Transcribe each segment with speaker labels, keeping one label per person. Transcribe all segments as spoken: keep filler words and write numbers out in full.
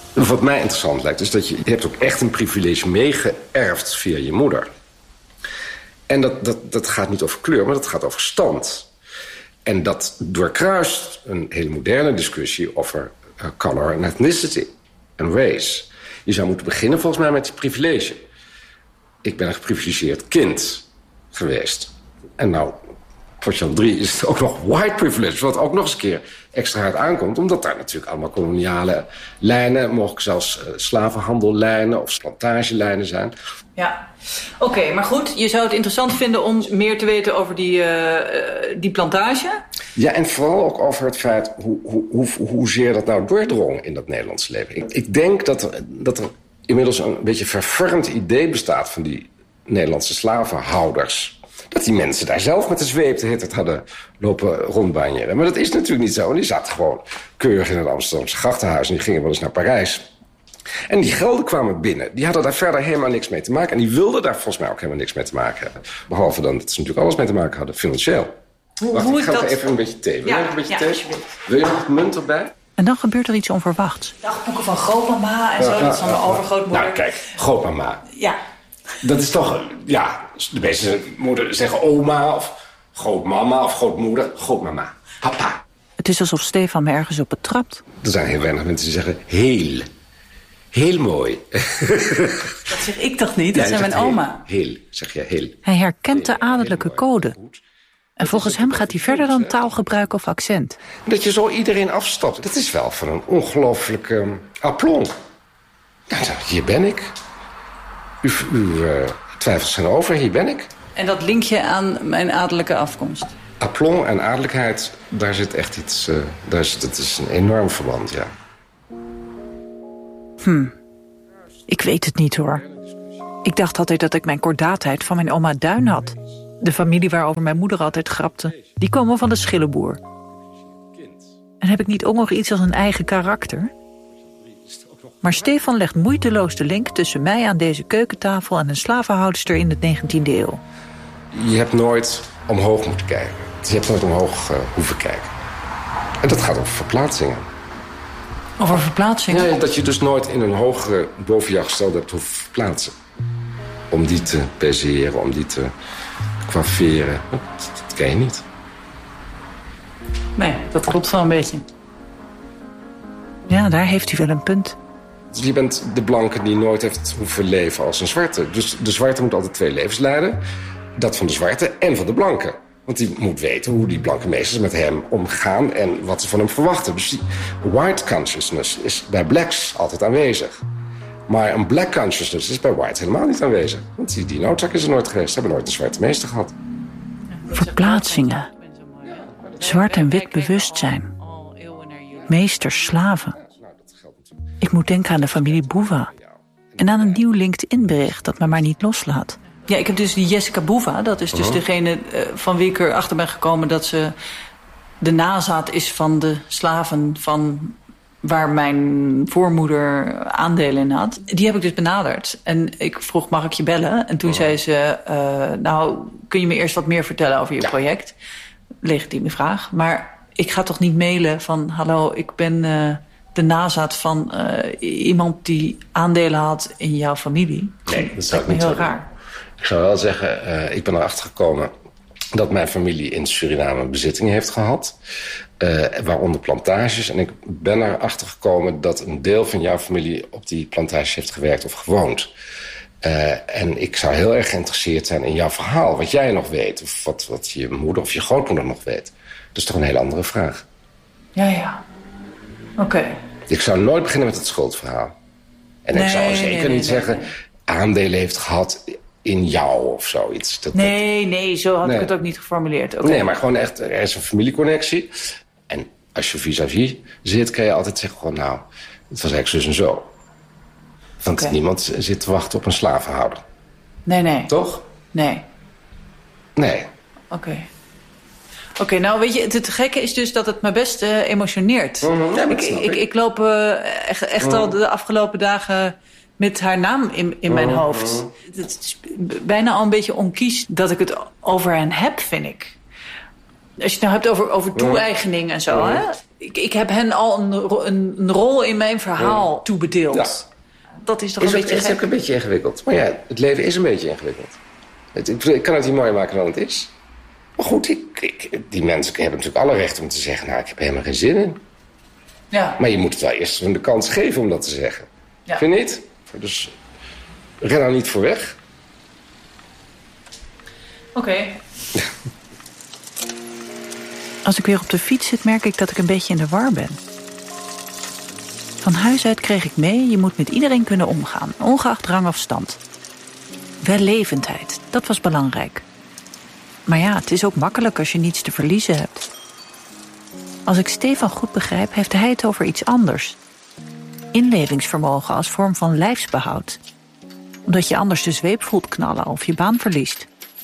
Speaker 1: Wat mij interessant lijkt, is dat je, je hebt ook echt een privilege meegeërfd via je moeder. En dat, dat, dat gaat niet over kleur, maar dat gaat over stand. En dat doorkruist een hele moderne discussie over uh, color en ethnicity en race. Je zou moeten beginnen volgens mij met die privilege. Ik ben een geprivilegeerd kind geweest. En nou, voor Jan drie is het ook nog white privilege, wat ook nog eens een keer extra hard aankomt, omdat daar natuurlijk allemaal koloniale lijnen, mogelijk zelfs uh, slavenhandellijnen of plantagelijnen zijn.
Speaker 2: Ja, oké, okay, maar goed, je zou het interessant vinden om meer te weten over die, uh, die plantage?
Speaker 1: Ja, en vooral ook over het feit hoe, hoe, hoe, hoezeer dat nou doordrong in dat Nederlandse leven. Ik, ik denk dat er, dat er inmiddels een beetje vervormd idee bestaat van die Nederlandse slavenhouders. Dat die mensen daar zelf met de zweep de hele tijd hadden lopen rondbanjeren. Maar dat is natuurlijk niet zo. En die zaten gewoon keurig in het Amsterdamse grachtenhuis en die gingen wel eens naar Parijs. En die gelden kwamen binnen. Die hadden daar verder helemaal niks mee te maken. En die wilden daar volgens mij ook helemaal niks mee te maken hebben. Behalve dan dat ze natuurlijk alles mee te maken hadden, financieel.
Speaker 2: Hoe,
Speaker 1: Wacht,
Speaker 2: hoe
Speaker 1: ik ga
Speaker 2: dat...
Speaker 1: even een beetje thee. Wil
Speaker 2: ja,
Speaker 1: je nog een beetje
Speaker 2: ja,
Speaker 1: thee?
Speaker 2: alsjeblieft.
Speaker 1: Wil je nog wat munt erbij?
Speaker 3: En dan gebeurt er iets onverwachts.
Speaker 2: Dagboeken van grootmama en zo, ja, dat is dan mijn overgrootmoeder.
Speaker 1: Nou, kijk, grootmama.
Speaker 2: Ja.
Speaker 1: Dat is toch, ja, de meeste moeders zeggen oma of grootmama of grootmoeder. Grootmama. Papa.
Speaker 3: Het is alsof Stefan me ergens op betrapt.
Speaker 1: Er zijn heel weinig mensen die zeggen heel. Heel mooi.
Speaker 2: Dat zeg ik toch niet? Dat
Speaker 1: ja,
Speaker 2: zijn mijn
Speaker 1: heel,
Speaker 2: oma.
Speaker 1: Heel, zeg je heel.
Speaker 3: Hij herkent de adellijke code. En volgens hem gaat hij verder dan taalgebruik of accent.
Speaker 1: Dat je zo iedereen afstapt, dat is wel van een ongelooflijk um, aplomb. Nou, hier ben ik. U, uw uh, twijfels zijn over, hier ben ik.
Speaker 2: En dat link je aan mijn adellijke afkomst?
Speaker 1: Aplomb en adellijkheid, daar zit echt iets... Uh, daar is, dat is een enorm verband, ja.
Speaker 3: Hm, ik weet het niet hoor. Ik dacht altijd dat ik mijn kordaatheid van mijn oma Duin had. De familie waarover mijn moeder altijd grapte, die komen van de Schillenboer. En heb ik niet ook nog iets als een eigen karakter? Maar Stefan legt moeiteloos de link tussen mij aan deze keukentafel en een slavenhoudster in de negentiende eeuw.
Speaker 1: Je hebt nooit omhoog moeten kijken. Je hebt nooit omhoog uh, hoeven kijken. En dat gaat over verplaatsingen.
Speaker 2: Over verplaatsingen?
Speaker 1: Ja, dat je dus nooit in een hogere boven jou gestelde hebt hoeven verplaatsen. Om die te peseren, om die te coifferen. Dat, dat ken je niet.
Speaker 2: Nee, dat klopt wel een beetje.
Speaker 3: Ja, daar heeft hij wel een punt.
Speaker 1: Je bent de blanke die nooit heeft hoeven leven als een zwarte. Dus de zwarte moet altijd twee levens leiden. Dat van de zwarte en van de blanke. Want die moet weten hoe die blanke meesters met hem omgaan en wat ze van hem verwachten. Dus die white consciousness is bij blacks altijd aanwezig. Maar een black consciousness is bij white helemaal niet aanwezig. Want die, die noodzaak is er nooit geweest. Ze hebben nooit een zwarte meester gehad.
Speaker 3: Verplaatsingen. Zwart en wit bewustzijn. Meesters, slaven. Ik moet denken aan de familie Boeva. En aan een nieuw LinkedIn-bericht dat me maar niet loslaat.
Speaker 2: Ja, ik heb dus die Jessica Boeva. Dat is dus uh-huh. degene uh, van wie ik erachter ben gekomen dat ze de nazaat is van de slaven van waar mijn voormoeder aandelen in had. Die heb ik dus benaderd. En ik vroeg, mag ik je bellen? En toen uh-huh. zei ze, uh, nou, kun je me eerst wat meer vertellen over je ja. project? Legitieme vraag. Maar ik ga toch niet mailen van, hallo, ik ben uh, de nazaat van uh, iemand die aandelen had in jouw familie.
Speaker 1: Nee, dat zou ik niet
Speaker 2: heel
Speaker 1: doen.
Speaker 2: raar.
Speaker 1: Ik zou wel zeggen, uh, ik ben erachter gekomen dat mijn familie in Suriname bezittingen heeft gehad. Uh, waaronder plantages. En ik ben erachter gekomen dat een deel van jouw familie op die plantages heeft gewerkt of gewoond. Uh, en ik zou heel erg geïnteresseerd zijn in jouw verhaal. Wat jij nog weet. Of wat, wat je moeder of je grootmoeder nog weet. Dat is toch een hele andere vraag.
Speaker 2: Ja, ja. Oké. Okay.
Speaker 1: Ik zou nooit beginnen met het schuldverhaal. En nee, ik zou zeker nee, nee, niet nee, zeggen, nee. aandelen heeft gehad in jou of zoiets. Dat,
Speaker 2: nee,
Speaker 1: dat...
Speaker 2: nee, zo had nee. ik het ook niet geformuleerd. Okay.
Speaker 1: Nee, maar gewoon echt, er is een familieconnectie. En als je vis-à-vis zit, kan je altijd zeggen, gewoon, nou, het was eigenlijk zus en zo. Want okay. niemand zit te wachten op een slavenhouder.
Speaker 2: Nee, nee.
Speaker 1: Toch?
Speaker 2: Nee.
Speaker 1: Nee.
Speaker 2: Oké. Okay. Oké, okay, nou weet je, het, het gekke is dus dat het me best uh, emotioneert.
Speaker 1: Mm-hmm. Ja,
Speaker 2: ik, ik, ik, ik loop uh, echt, echt mm-hmm. al de afgelopen dagen met haar naam in, in mijn mm-hmm. hoofd. Het is bijna al een beetje onkies dat ik het over hen heb, vind ik. Als je het nou hebt over, over toe-eigening en zo, mm-hmm. hè? Ik, ik heb hen al een, een, een rol in mijn verhaal ja. toebedeeld. Ja. Dat is toch
Speaker 1: is
Speaker 2: een
Speaker 1: ook,
Speaker 2: beetje
Speaker 1: Het is ook een beetje ingewikkeld. Maar ja, het leven is een beetje ingewikkeld. Het, ik, ik kan het niet mooier maken dan het is. Maar goed, ik, ik, die mensen hebben natuurlijk alle recht om te zeggen... nou, ik heb er helemaal geen zin in.
Speaker 2: Ja.
Speaker 1: Maar je moet het wel eerst de kans geven om dat te zeggen. Ja. Vind je niet? Dus ren daar niet voor weg.
Speaker 2: Oké. Okay.
Speaker 3: Als ik weer op de fiets zit, merk ik dat ik een beetje in de war ben. Van huis uit kreeg ik mee, je moet met iedereen kunnen omgaan, ongeacht rang of stand. Wellevendheid, dat was belangrijk. Maar ja, het is ook makkelijk als je niets te verliezen hebt. Als ik Stefan goed begrijp, heeft hij het over iets anders. Inlevingsvermogen als vorm van lijfsbehoud. Omdat je anders de zweep voelt knallen of je baan verliest.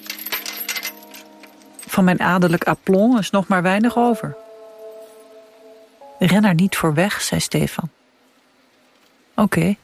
Speaker 3: Van mijn adellijk aplomb is nog maar weinig over. Ren er niet voor weg, zei Stefan. Oké. Okay.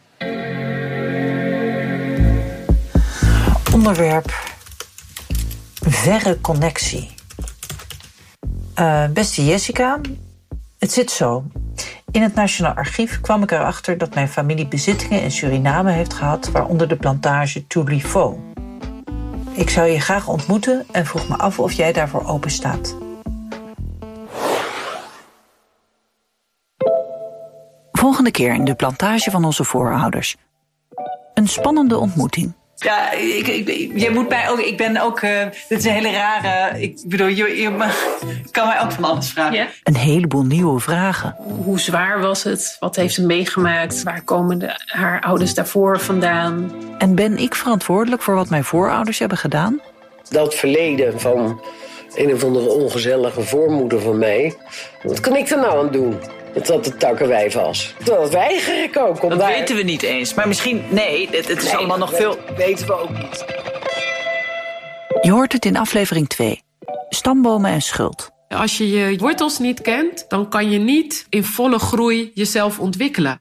Speaker 3: Onderwerp. Verre connectie. Uh, beste Jessica, het zit zo. In het Nationaal Archief kwam ik erachter dat mijn familie bezittingen in Suriname heeft gehad, waaronder de plantage Toulifo. Ik zou je graag ontmoeten en vroeg me af of jij daarvoor open staat. Volgende keer in de plantage van onze voorouders. Een spannende ontmoeting.
Speaker 2: Ja, ik, ik, jij moet mij ook... Ik ben ook... Uh, dit is een hele rare... Ik bedoel, je, je kan mij ook van alles vragen.
Speaker 3: Ja. Een heleboel nieuwe vragen.
Speaker 4: Hoe zwaar was het? Wat heeft ze meegemaakt? Waar komen de, haar ouders daarvoor vandaan?
Speaker 3: En ben ik verantwoordelijk voor wat mijn voorouders hebben gedaan?
Speaker 5: Dat verleden van een of andere ongezellige voormoeder van mij... Wat kan ik er nou aan doen? Dat dat de takkenwijf was. Dat weiger ik ook. Om
Speaker 2: dat
Speaker 5: daar...
Speaker 2: weten we niet eens. Maar misschien... Nee, het, het is nee, allemaal nog
Speaker 5: dat
Speaker 2: veel...
Speaker 5: weten we ook niet.
Speaker 3: Je hoort het in aflevering twee. Stambomen en schuld.
Speaker 4: Als je je wortels niet kent, dan kan je niet in volle groei jezelf ontwikkelen.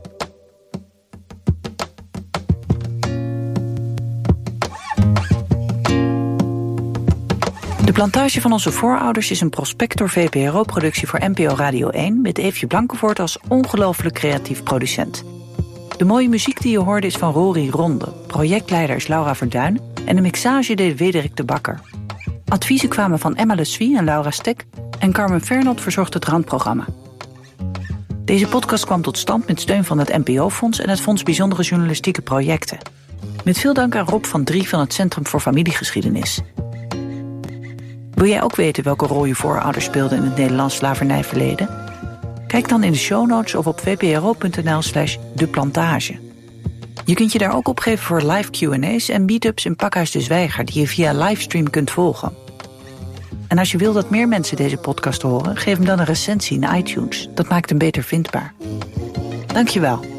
Speaker 3: De plantage van onze voorouders is een Prospector V P R O-productie voor N P O Radio één... met Eefje Blankenvoort als ongelooflijk creatief producent. De mooie muziek die je hoorde is van Rory Ronde. Projectleider is Laura Verduin en de mixage deed Wederik de Bakker. Adviezen kwamen van Emma Le Suie en Laura Stek... en Carmen Fernot verzorgde het randprogramma. Deze podcast kwam tot stand met steun van het N P O-fonds... en het Fonds Bijzondere Journalistieke Projecten. Met veel dank aan Rob van Drie van het Centrum voor Familiegeschiedenis. Wil jij ook weten welke rol je voorouders speelden in het Nederlands slavernijverleden? Kijk dan in de show notes of op vpro.nl slash de plantage. Je kunt je daar ook opgeven voor live Q en A's en meetups in Pakhuis de Zwijger... die je via livestream kunt volgen. En als je wil dat meer mensen deze podcast horen... geef hem dan een recensie in iTunes. Dat maakt hem beter vindbaar. Dank je wel.